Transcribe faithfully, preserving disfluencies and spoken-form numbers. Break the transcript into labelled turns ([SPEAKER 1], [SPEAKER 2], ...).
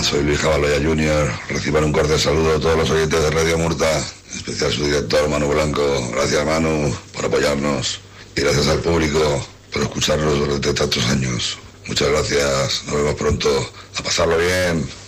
[SPEAKER 1] soy Luis Caballoya junior Reciban un cordial saludo a todos los oyentes de Radio Murta, en especial su director Manu Blanco. Gracias, Manu, por apoyarnos, y gracias al público por escucharnos durante tantos años. Muchas gracias, nos vemos pronto, a pasarlo bien.